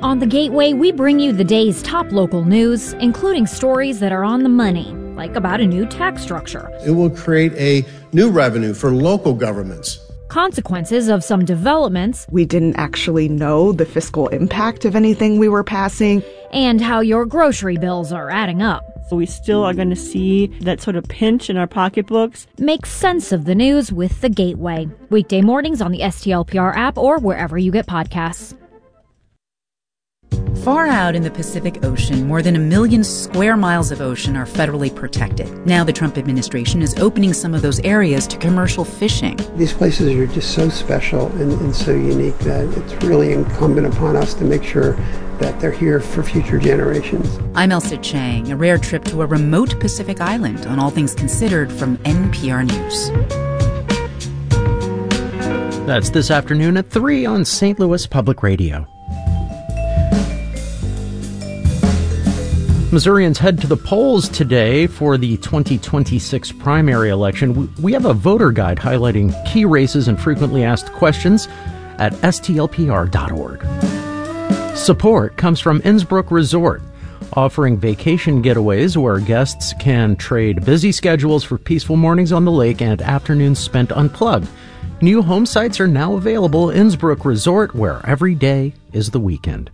On The Gateway, we bring you the day's top local news, including stories that are on the money, like about a new tax structure. It will create a new revenue for local governments. Consequences of some developments. We didn't actually know the fiscal impact of anything we were passing. And how your grocery bills are adding up. So we still are going to see that sort of pinch in our pocketbooks. Make sense of the news with The Gateway. Weekday mornings on the STLPR app or wherever you get podcasts. Far out in the Pacific Ocean, more than 1 million square miles of ocean are federally protected. Now the Trump administration is opening some of those areas to commercial fishing. These places are just so special and so unique that it's really incumbent upon us to make sure that they're here for future generations. I'm Elsa Chang, a rare trip to a remote Pacific island on All Things Considered from NPR News. That's this afternoon at 3 on St. Louis Public Radio. Missourians head to the polls today for the 2026 primary election. We have a voter guide highlighting key races and frequently asked questions at stlpr.org. Support comes from Innsbruck Resort, offering vacation getaways where guests can trade busy schedules for peaceful mornings on the lake and afternoons spent unplugged. New home sites are now available. Innsbruck Resort, where every day is the weekend.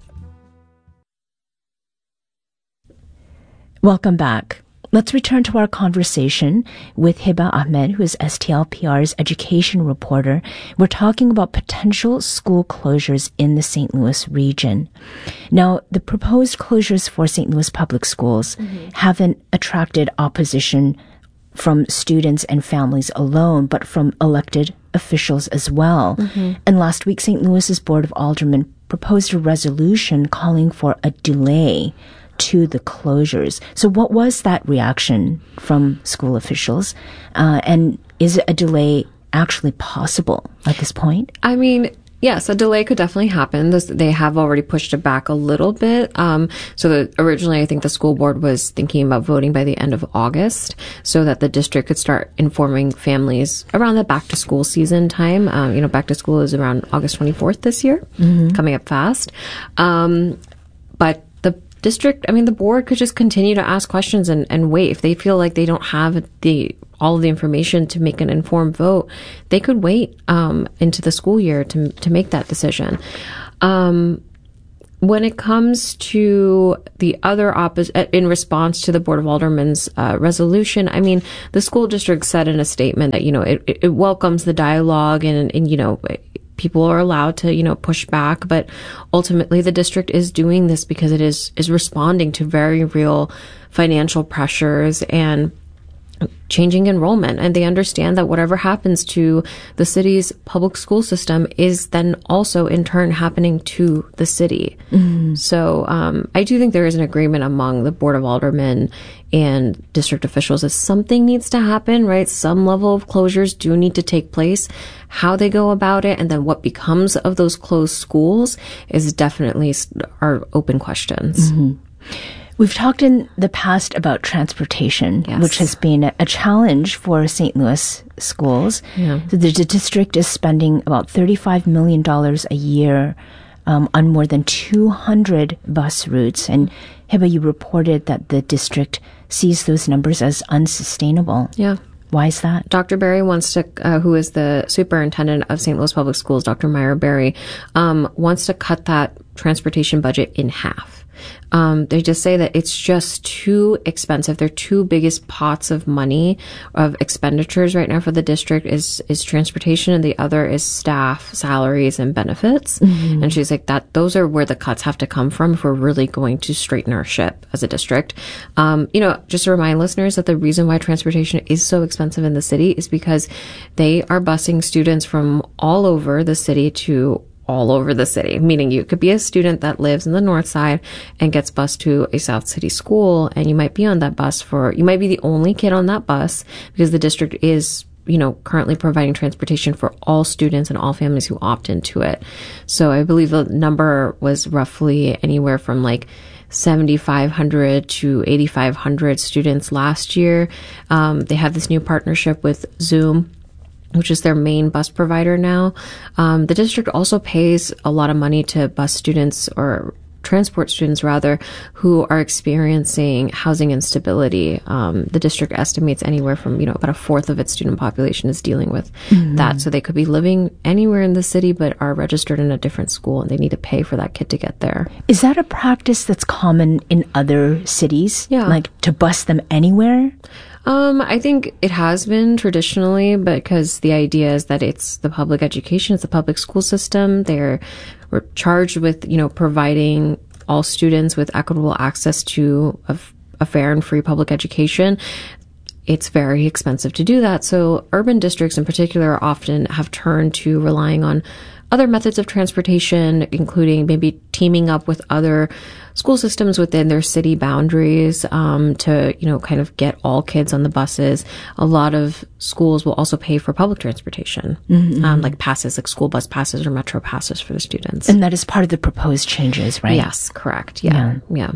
Welcome back. Let's return to our conversation with Hiba Ahmed, who is STLPR's education reporter. We're talking about potential school closures in the St. Louis region. Now, the proposed closures for St. Louis public schools haven't attracted opposition from students and families alone, but from elected officials as well. And last week, St. Louis's Board of Aldermen proposed a resolution calling for a delay to the closures. So what was that reaction from school officials? And is a delay actually possible at this point? I mean, yes, a delay could definitely happen. They have already pushed it back a little bit. Originally, I think the school board was thinking about voting by the end of August so that the district could start informing families around the back to school season time. Back to school is around August 24th this year, coming up fast. But the board could just continue to ask questions and wait. If they feel like they don't have all of the information to make an informed vote, they could wait into the school year to make that decision. When it comes to the other in response to the Board of Aldermen's resolution, I mean, the school district said in a statement that, it welcomes the dialogue and people are allowed to, push back, but ultimately the district is doing this because it is responding to very real financial pressures and changing enrollment. And they understand that whatever happens to the city's public school system is then also in turn happening to the city. So I do think there is an agreement among the Board of Aldermen and district officials that something needs to happen, right? Some level of closures do need to take place. How they go about it and then what becomes of those closed schools is definitely are open questions. We've talked in the past about transportation, which has been a challenge for St. Louis schools. So the district is spending about $35 million a year on more than 200 bus routes. And Hiba, you reported that the district sees those numbers as unsustainable. Yeah. Why is that? Dr. Berry wants to, who is the superintendent of St. Louis Public Schools, Dr. Myra Berry, wants to cut that transportation budget in half. They just say that it's just too expensive. Their two biggest pots of money of expenditures right now for the district is transportation, and the other is staff salaries and benefits. And she's like, those are where the cuts have to come from if we're really going to straighten our ship as a district. Just to remind listeners that the reason why transportation is so expensive in the city is because they are busing students from all over the city to all over the city, meaning you could be a student that lives in the north side and gets bused to a South City school, and you might be on that bus you might be the only kid on that bus because the district is, currently providing transportation for all students and all families who opt into it. So I believe the number was roughly anywhere from 7,500 to 8,500 students last year. They have this new partnership with Zoom, which is their main bus provider now. The district also pays a lot of money to bus students or transport students rather, who are experiencing housing instability. The district estimates anywhere from, about a fourth of its student population is dealing with that. So they could be living anywhere in the city, but are registered in a different school, and they need to pay for that kid to get there. Is that a practice that's common in other cities? Yeah. Like to bus them anywhere? I think it has been traditionally, because the idea is that it's the public education, it's the public school system. They're charged with, providing all students with equitable access to a fair and free public education. It's very expensive to do that. So urban districts in particular often have turned to relying on other methods of transportation, including maybe teaming up with other school systems within their city boundaries to, kind of get all kids on the buses. A lot of schools will also pay for public transportation, like passes, like school bus passes or metro passes for the students. And that is part of the proposed changes, right? Yes, correct. Yeah.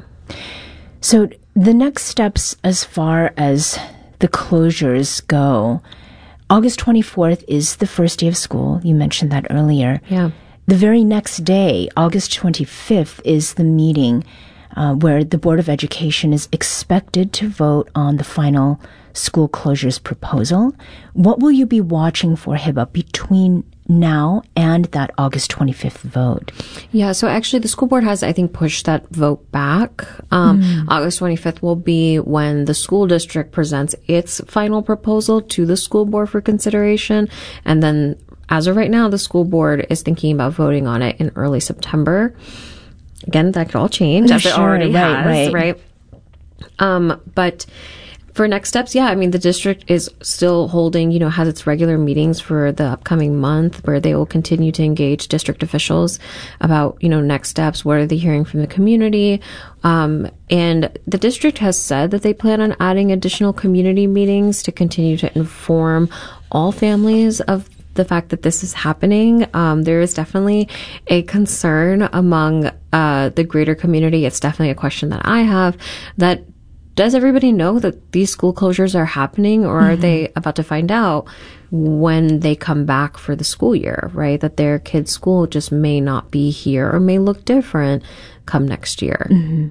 So the next steps as far as the closures go, August 24th is the first day of school. You mentioned that earlier. Yeah. The very next day, August 25th, is the meeting where the Board of Education is expected to vote on the final school closures proposal. What will you be watching for, Hiba, between now and that August 25th vote? Yeah, so actually the school board has, I think, pushed that vote back. August 25th will be when the school district presents its final proposal to the school board for consideration. And then as of right now, the school board is thinking about voting on it in early September. Again, that could all change, as it already has, right? But for next steps, the district is still holding, has its regular meetings for the upcoming month where they will continue to engage district officials about, next steps. What are they hearing from the community? And the district has said that they plan on adding additional community meetings to continue to inform all families of the fact that this is happening. There is definitely a concern among the greater community. It's definitely a question that I have, that does everybody know that these school closures are happening, or are they about to find out when they come back for the school year, right? That their kid's school just may not be here or may look different come next year.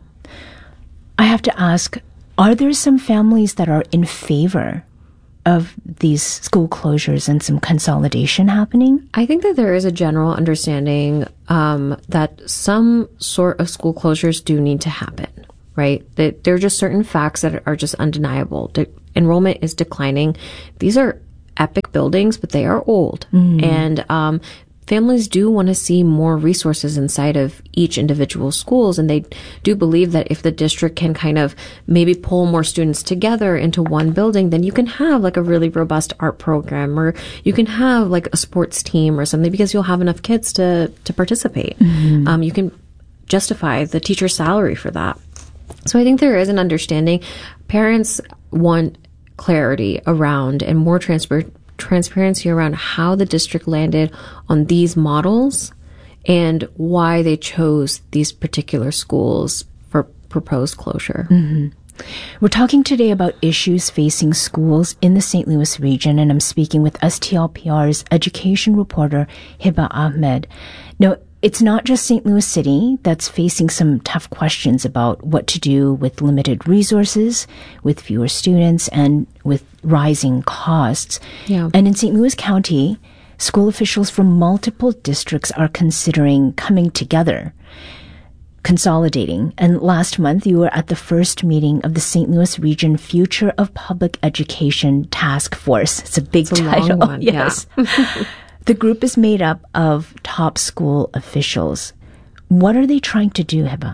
I have to ask, are there some families that are in favor of these school closures and some consolidation happening? I think that there is a general understanding that some sort of school closures do need to happen. Right? That there are just certain facts that are just undeniable. Enrollment is declining. These are epic buildings, but they are old. And families do want to see more resources inside of each individual schools. And they do believe that if the district can kind of maybe pull more students together into one building, then you can have like a really robust art program, or you can have like a sports team or something, because you'll have enough kids to participate. You can justify the teacher's salary for that. So I think there is an understanding. Parents want clarity around and more transparency around how the district landed on these models and why they chose these particular schools for proposed closure. We're talking today about issues facing schools in the St. Louis region, and I'm speaking with STLPR's education reporter, Hiba Ahmed. Now, it's not just St. Louis City that's facing some tough questions about what to do with limited resources, with fewer students, and with rising costs. And in St. Louis County, school officials from multiple districts are considering coming together, consolidating. And last month, you were at the first meeting of the St. Louis Region Future of Public Education Task Force. It's a big title. Long one. Yes. The group is made up of top school officials. What are they trying to do, Hiba?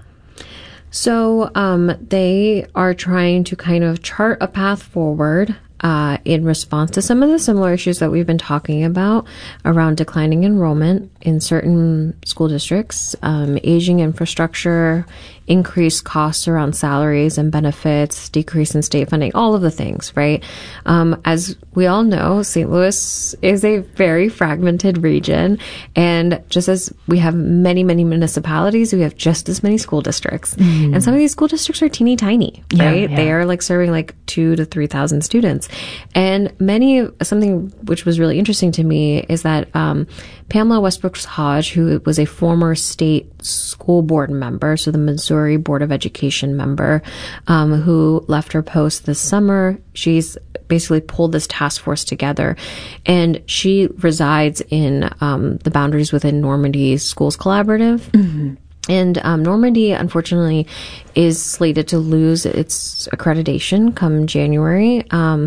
So they are trying to kind of chart a path forward in response to some of the similar issues that we've been talking about around declining enrollment in certain school districts, aging infrastructure, increased costs around salaries and benefits, decrease in state funding, all of the things, right? As we all know, St. Louis is a very fragmented region. And just as we have many, many municipalities, we have just as many school districts. And some of these school districts are teeny tiny, right? They are like serving like 2,000 to 3,000 students. And something which was really interesting to me is that Pamela Westbrooks Hodge, who was a former state school board member, so the Missouri Board of Education member, who left her post this summer. She's basically pulled this task force together, and she resides in the boundaries within Normandy Schools Collaborative. Mm-hmm. And Normandy, unfortunately, is slated to lose its accreditation come January.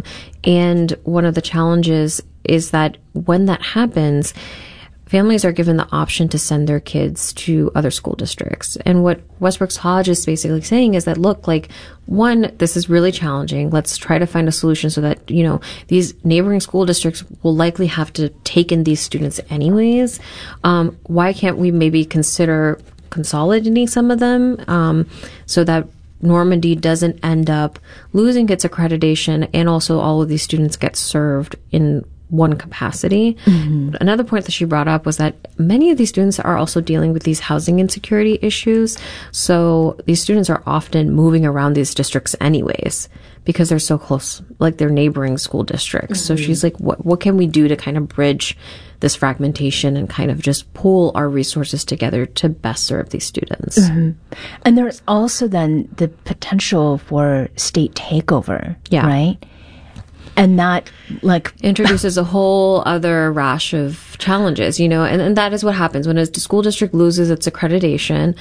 And one of the challenges is that when that happens, families are given the option to send their kids to other school districts. And what Westbrook's Hodge is basically saying is that, look, like, one, this is really challenging. Let's try to find a solution so that, you know, these neighboring school districts will likely have to take in these students anyways. Why can't we maybe consider consolidating some of them so that Normandy doesn't end up losing its accreditation, and also all of these students get served in one capacity. Mm-hmm. Another point that she brought up was that many of these students are also dealing with these housing insecurity issues. So these students are often moving around these districts anyways, because they're so close, like they're neighboring school districts. Mm-hmm. So she's like, what can we do to kind of bridge this fragmentation and kind of just pool our resources together to best serve these students? Mm-hmm. And there's also then the potential for state takeover, right? And that, like, introduces a whole other rash of challenges, you know, and that is what happens when a school district loses its accreditation.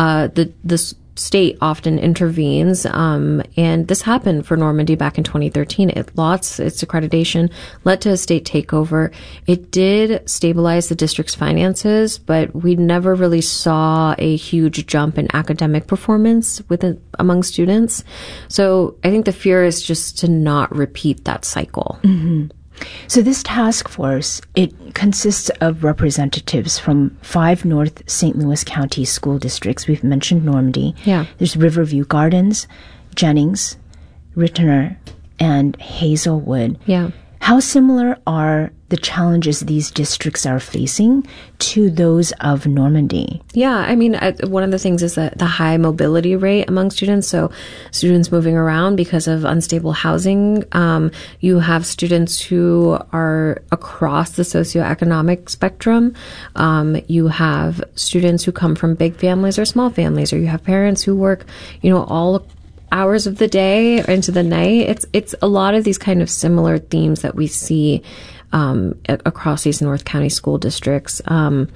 The state often intervenes, and this happened for Normandy back in 2013. It lost its accreditation, led to a state takeover. It did stabilize the district's finances, but we never really saw a huge jump in academic performance among students. So I think the fear is just to not repeat that cycle. Mm-hmm. So this task force, it consists of representatives from 5 North St. Louis County school districts. We've mentioned Normandy. Yeah. There's Riverview Gardens, Jennings, Ritenour, and Hazelwood. Yeah. How similar are the challenges these districts are facing to those of Normandy? Yeah, I mean, one of the things is that the high mobility rate among students. So students moving around because of unstable housing. You have students who are across the socioeconomic spectrum. You have students who come from big families or small families, or you have parents who work, you know, all hours of the day or into the night. It's a lot of these kind of similar themes that we see across these North County school districts. And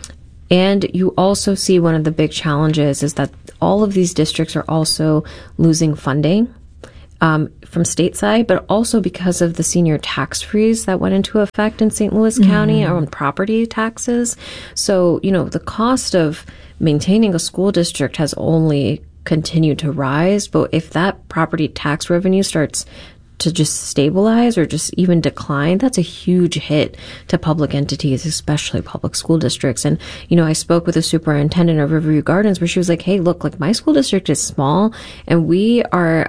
you also see one of the big challenges is that all of these districts are also losing funding from stateside, but also because of the senior tax freeze that went into effect in St. Louis County on property taxes. So, you know, the cost of maintaining a school district has only continued to rise. But if that property tax revenue starts to just stabilize or just even decline, that's a huge hit to public entities, especially public school districts. And, you know, I spoke with a superintendent of Riverview Gardens where she was like, hey, look, like, my school district is small and we are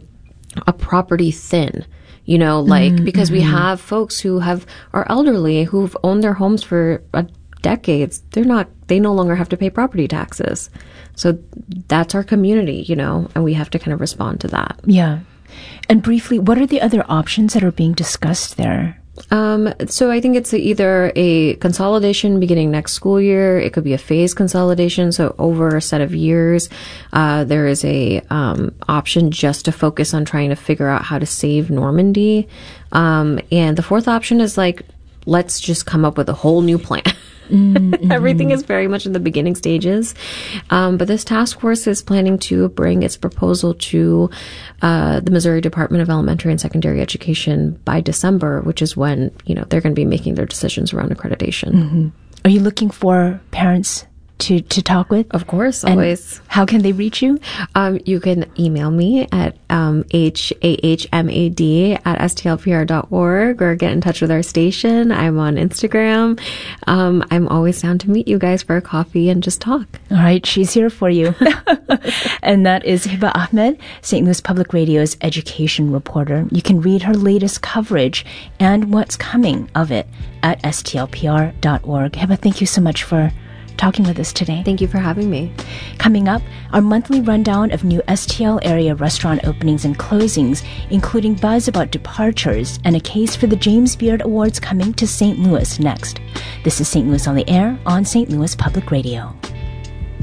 a property thin, you know, like, because we have folks who are elderly, who've owned their homes for decades. They no longer have to pay property taxes. So that's our community, you know, and we have to kind of respond to that. Yeah. And briefly, what are the other options that are being discussed there? So I think it's either a consolidation beginning next school year. It could be a phased consolidation, so over a set of years. There is a option just to focus on trying to figure out how to save Normandy. And the fourth option is like, let's just come up with a whole new plan. Mm-hmm. Everything is very much in the beginning stages. But this task force is planning to bring its proposal to the Missouri Department of Elementary and Secondary Education by December, which is when, you know, they're going to be making their decisions around accreditation. Mm-hmm. Are you looking for parents to talk with? Of course, always. And how can they reach you? You can email me at hahmad@stlpr.org or get in touch with our station. I'm on Instagram. I'm always down to meet you guys for a coffee and just talk. All right, she's here for you. And that is Hiba Ahmed, St. Louis Public Radio's education reporter. You can read her latest coverage and what's coming of it at stlpr.org. Hiba, thank you so much for talking with us today. Thank you for having me. Coming up, our monthly rundown of new STL area restaurant openings and closings, including buzz about departures and a case for the James Beard Awards coming to St. Louis next. This is St. Louis on the Air on St. Louis Public Radio.